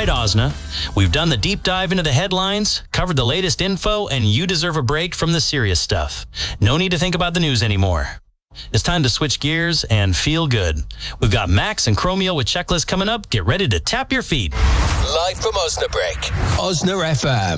right, Osna. We've done the deep dive into the headlines, covered the latest info, and you deserve a break from the serious stuff. No need to think about the news anymore. It's time to switch gears and feel good. We've got Max and Chromeo with Checklist coming up. Get ready to tap your feet. Live from Osnabrück, Osna FM.